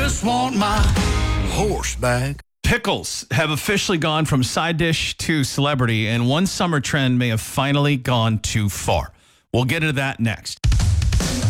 Just want my horse back. Pickles have officially gone from side dish to celebrity, and one summer trend may have finally gone too far. We'll get into that next.